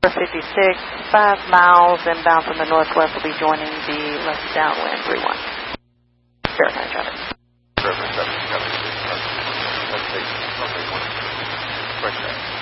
56, 5 miles inbound from the northwest will be joining the left downwind 31. Fahrenheit traffic. Let's take one. Quick.